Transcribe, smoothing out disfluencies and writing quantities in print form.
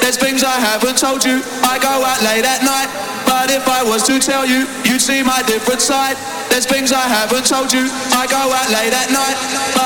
There's things I haven't told you. I go out late at night, but if I was to tell you, you'd see my different side. There's things I haven't told you. I go out late at night, but